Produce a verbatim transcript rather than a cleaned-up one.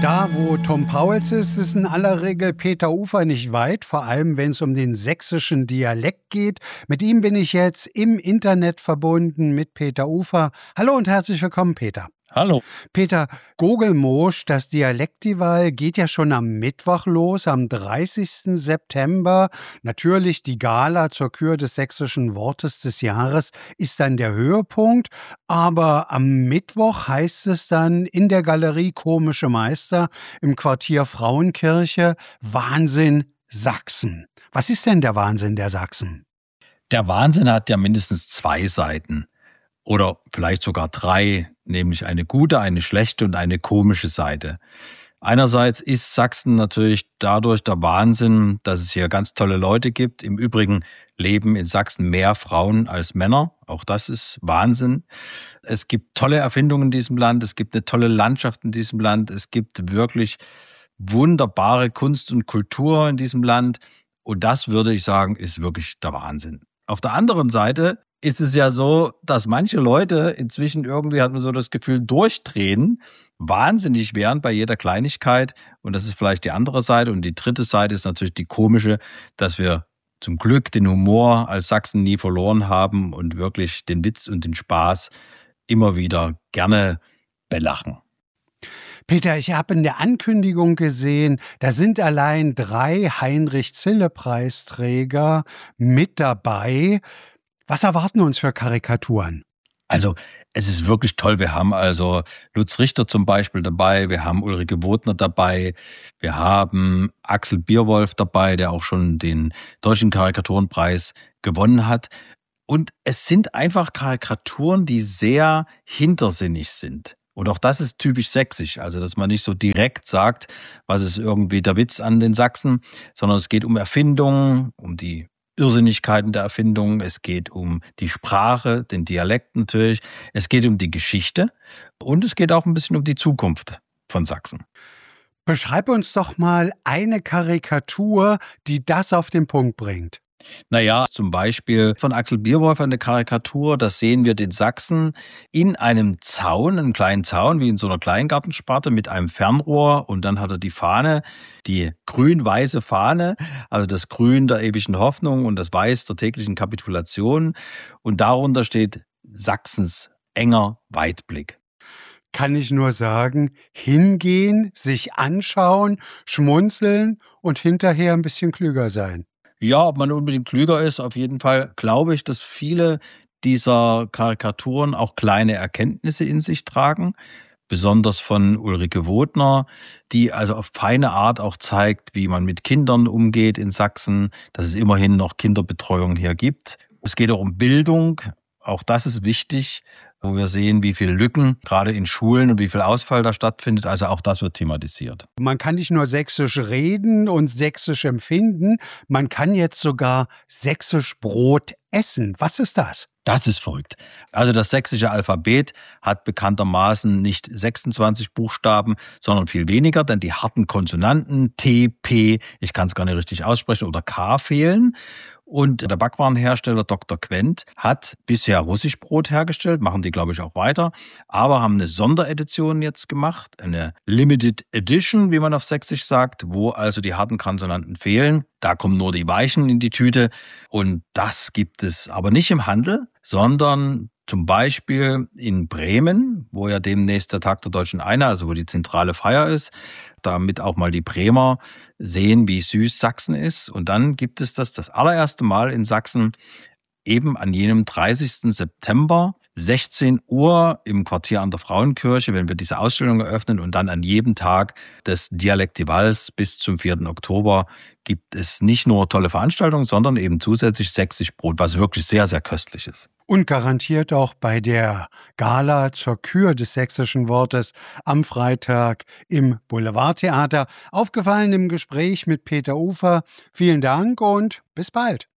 Da, wo Tom Pauls ist, ist in aller Regel Peter Ufer nicht weit, vor allem wenn es um den sächsischen Dialekt geht. Mit ihm bin ich jetzt im Internet verbunden mit Peter Ufer. Hallo und herzlich willkommen, Peter. Hallo. Peter, Gogelmosch, das Dialektival geht ja schon am Mittwoch los, am dreißigsten September. Natürlich die Gala zur Kür des sächsischen Wortes des Jahres ist dann der Höhepunkt. Aber am Mittwoch heißt es dann in der Galerie Komische Meister im Quartier Frauenkirche Wahnsinn Sachsen. Was ist denn der Wahnsinn der Sachsen? Der Wahnsinn hat ja mindestens zwei Seiten. Oder vielleicht sogar drei, nämlich eine gute, eine schlechte und eine komische Seite. Einerseits ist Sachsen natürlich dadurch der Wahnsinn, dass es hier ganz tolle Leute gibt. Im Übrigen leben in Sachsen mehr Frauen als Männer. Auch das ist Wahnsinn. Es gibt tolle Erfindungen in diesem Land. Es gibt eine tolle Landschaft in diesem Land. Es gibt wirklich wunderbare Kunst und Kultur in diesem Land. Und das, würde ich sagen, ist wirklich der Wahnsinn. Auf der anderen Seite ist es ja so, dass manche Leute inzwischen irgendwie, hat man so das Gefühl, durchdrehen, wahnsinnig werden bei jeder Kleinigkeit. Und das ist vielleicht die andere Seite. Und die dritte Seite ist natürlich die komische, dass wir zum Glück den Humor als Sachsen nie verloren haben und wirklich den Witz und den Spaß immer wieder gerne belachen. Peter, ich habe in der Ankündigung gesehen, da sind allein drei Heinrich-Zille-Preisträger mit dabei. Was erwarten uns für Karikaturen? Also es ist wirklich toll. Wir haben also Lutz Richter zum Beispiel dabei, wir haben Ulrike Wodner dabei, wir haben Axel Bierwolf dabei, der auch schon den Deutschen Karikaturenpreis gewonnen hat. Und es sind einfach Karikaturen, die sehr hintersinnig sind. Und auch das ist typisch sächsisch, also dass man nicht so direkt sagt, was ist irgendwie der Witz an den Sachsen, sondern es geht um Erfindungen, um die Irrsinnigkeiten der Erfindung, es geht um die Sprache, den Dialekt natürlich, es geht um die Geschichte und es geht auch ein bisschen um die Zukunft von Sachsen. Beschreib uns doch mal eine Karikatur, die das auf den Punkt bringt. Naja, zum Beispiel von Axel Bierwolf eine Karikatur, da sehen wir den Sachsen in einem Zaun, einem kleinen Zaun, wie in so einer Kleingartensparte mit einem Fernrohr und dann hat er die Fahne, die grün-weiße Fahne, also das Grün der ewigen Hoffnung und das Weiß der täglichen Kapitulation und darunter steht Sachsens enger Weitblick. Kann ich nur sagen, hingehen, sich anschauen, schmunzeln und hinterher ein bisschen klüger sein. Ja, ob man unbedingt klüger ist, auf jeden Fall glaube ich, dass viele dieser Karikaturen auch kleine Erkenntnisse in sich tragen. Besonders von Ulrike Wodner, die also auf feine Art auch zeigt, wie man mit Kindern umgeht in Sachsen, dass es immerhin noch Kinderbetreuung hier gibt. Es geht auch um Bildung, auch das ist wichtig, wo wir sehen, wie viele Lücken gerade in Schulen und wie viel Ausfall da stattfindet. Also auch das wird thematisiert. Man kann nicht nur sächsisch reden und sächsisch empfinden, man kann jetzt sogar sächsisch Brot essen. Was ist das? Das ist verrückt. Also das sächsische Alphabet hat bekanntermaßen nicht sechsundzwanzig Buchstaben, sondern viel weniger, denn die harten Konsonanten T, P, ich kann es gar nicht richtig aussprechen, oder K fehlen. Und der Backwarenhersteller Doktor Quent hat bisher Russischbrot hergestellt, machen die, glaube ich, auch weiter, aber haben eine Sonderedition jetzt gemacht, eine Limited Edition, wie man auf Sächsisch sagt, wo also die harten Konsonanten fehlen. Da kommen nur die weichen in die Tüte und das gibt es aber nicht im Handel, sondern zum Beispiel in Bremen, wo ja demnächst der Tag der Deutschen Einheit, also wo die zentrale Feier ist, damit auch mal die Bremer sehen, wie süß Sachsen ist. Und dann gibt es das das allererste Mal in Sachsen eben an jenem dreißigsten September, sechzehn Uhr im Quartier an der Frauenkirche, wenn wir diese Ausstellung eröffnen und dann an jedem Tag des Dialektivals bis zum vierten Oktober gibt es nicht nur tolle Veranstaltungen, sondern eben zusätzlich sächsisch Brot, was wirklich sehr, sehr köstlich ist. Und garantiert auch bei der Gala zur Kür des sächsischen Wortes am Freitag im Boulevardtheater. Aufgefallen im Gespräch mit Peter Ufer. Vielen Dank und bis bald.